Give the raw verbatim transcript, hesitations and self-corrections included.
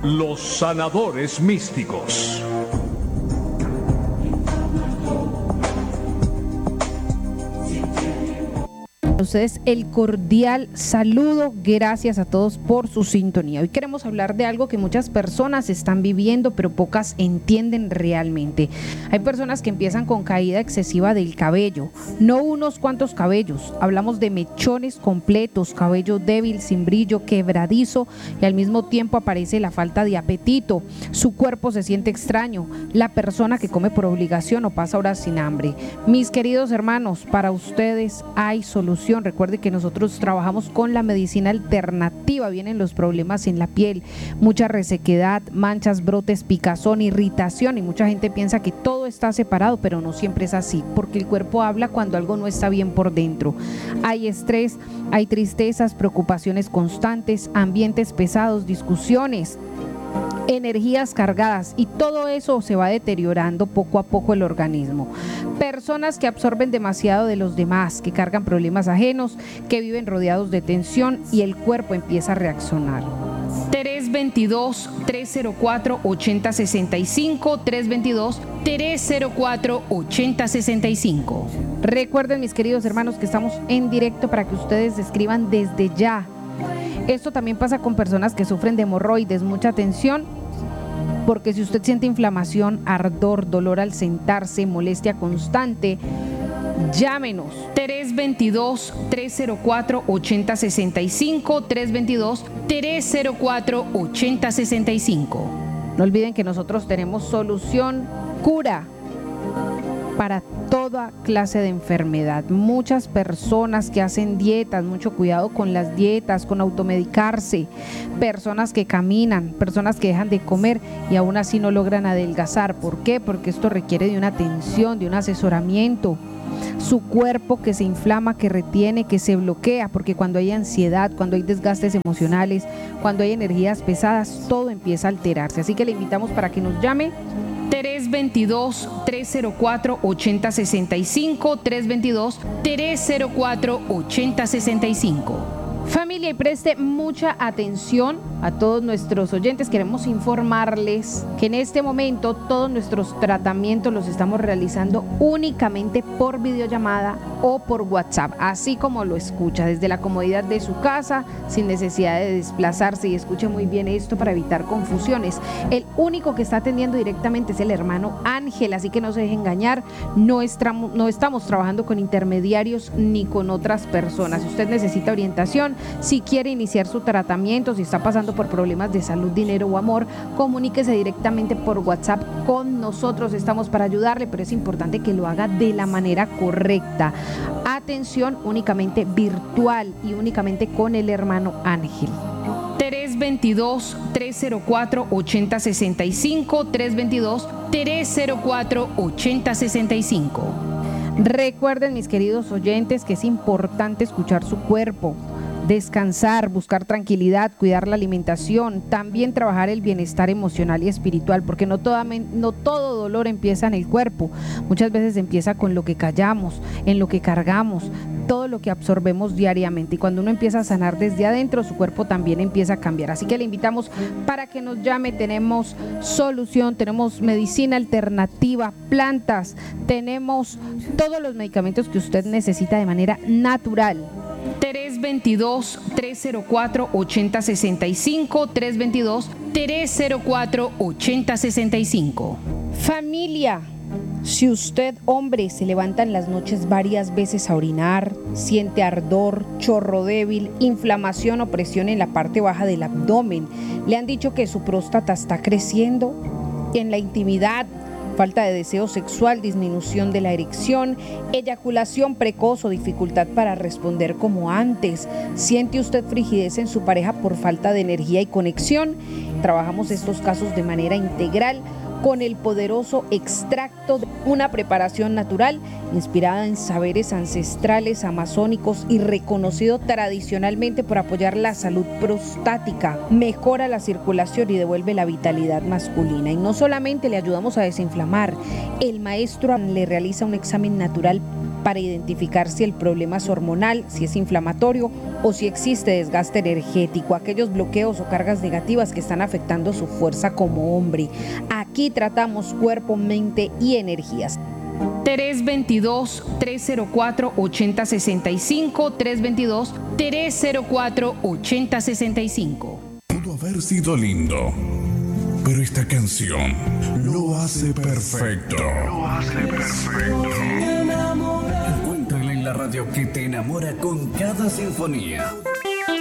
Los sanadores místicos. Ustedes el cordial saludo, gracias a todos por su sintonía. Hoy queremos hablar de algo que muchas personas están viviendo, pero pocas entienden realmente. Hay personas que empiezan con caída excesiva del cabello, no unos cuantos cabellos, hablamos de mechones completos, cabello débil, sin brillo, quebradizo, y al mismo tiempo aparece la falta de apetito, su cuerpo se siente extraño, la persona que come por obligación o pasa horas sin hambre. Mis queridos hermanos, para ustedes hay solución. Recuerde que nosotros trabajamos con la medicina alternativa. Vienen los problemas en la piel, mucha resequedad, manchas, brotes, picazón, irritación, y mucha gente piensa que todo está separado, pero no siempre es así, porque el cuerpo habla cuando algo no está bien por dentro. Hay estrés, hay tristezas, preocupaciones constantes, ambientes pesados, discusiones, energías cargadas, y todo eso se va deteriorando poco a poco el organismo. Personas que absorben demasiado de los demás, que cargan problemas ajenos, que viven rodeados de tensión y el cuerpo empieza a reaccionar. tres veintidós, tres cero cuatro, ochenta sesenta y cinco, tres veintidós, tres cero cuatro, ochenta sesenta y cinco. Recuerden, mis queridos hermanos, que estamos en directo para que ustedes escriban desde ya. Esto también pasa con personas que sufren de hemorroides, mucha atención, porque si usted siente inflamación, ardor, dolor al sentarse, molestia constante, llámenos. tres veintidós, tres cero cuatro, ochenta sesenta y cinco, tres veintidós, tres cero cuatro, ochenta sesenta y cinco. No olviden que nosotros tenemos solución, cura para toda clase de enfermedad. Muchas personas que hacen dietas, mucho cuidado con las dietas, con automedicarse, personas que caminan, personas que dejan de comer y aún así no logran adelgazar. ¿Por qué? Porque esto requiere de una atención, de un asesoramiento. Su cuerpo que se inflama, que retiene, que se bloquea, porque cuando hay ansiedad, cuando hay desgastes emocionales, cuando hay energías pesadas, todo empieza a alterarse. Así que le invitamos para que nos llame. tres veintidós, tres cero cuatro, ochenta sesenta y cinco, tres veintidós, tres cero cuatro, ochenta sesenta y cinco. Familia, y preste mucha atención a todos nuestros oyentes. Queremos informarles que en este momento todos nuestros tratamientos los estamos realizando únicamente por videollamada o por WhatsApp, así como lo escucha, desde la comodidad de su casa, sin necesidad de desplazarse. Y escuche muy bien esto para evitar confusiones. El único que está atendiendo directamente es el hermano Ángel, así que no se deje engañar. No estamos, no estamos trabajando con intermediarios ni con otras personas. Si usted necesita orientación, si quiere iniciar su tratamiento, si está pasando por problemas de salud, dinero o amor, comuníquese directamente por WhatsApp con nosotros. Estamos para ayudarle, pero es importante que lo haga de la manera correcta. Atención únicamente virtual y únicamente con el hermano Ángel. tres veintidós, tres cero cuatro, ochenta sesenta y cinco, tres veintidós, tres cero cuatro, ochenta sesenta y cinco. Recuerden, mis queridos oyentes, que es importante escuchar su cuerpo, descansar, buscar tranquilidad, cuidar la alimentación, también trabajar el bienestar emocional y espiritual, porque no, toda, no todo dolor empieza en el cuerpo. Muchas veces empieza con lo que callamos, en lo que cargamos, todo lo que absorbemos diariamente, y cuando uno empieza a sanar desde adentro, su cuerpo también empieza a cambiar. Así que le invitamos para que nos llame. Tenemos solución, tenemos medicina alternativa, plantas, tenemos todos los medicamentos que usted necesita de manera natural. tres veintidós, tres cero cuatro, ochenta sesenta y cinco, tres veintidós, tres cero cuatro, ochenta sesenta y cinco. Familia, si usted, hombre, se levanta en las noches varias veces a orinar, siente ardor, chorro débil, inflamación o presión en la parte baja del abdomen, le han dicho que su próstata está creciendo, en la intimidad, falta de deseo sexual, disminución de la erección, eyaculación precoz o dificultad para responder como antes. ¿Siente usted frigidez en su pareja por falta de energía y conexión? Trabajamos estos casos de manera integral con el poderoso extracto de una preparación natural inspirada en saberes ancestrales amazónicos y reconocido tradicionalmente por apoyar la salud prostática, mejora la circulación y devuelve la vitalidad masculina. Y no solamente le ayudamos a desinflamar, el maestro le realiza un examen natural para identificar si el problema es hormonal, si es inflamatorio o si existe desgaste energético, aquellos bloqueos o cargas negativas que están afectando su fuerza como hombre. Aquí tratamos cuerpo, mente y energías. tres veintidós, tres cero cuatro, ochenta sesenta y cinco, tres veintidós, tres cero cuatro, ochenta sesenta y cinco. Pudo haber sido lindo, pero esta canción lo hace perfecto. Lo hace perfecto. Encuéntrala en la radio que te enamora con cada sinfonía.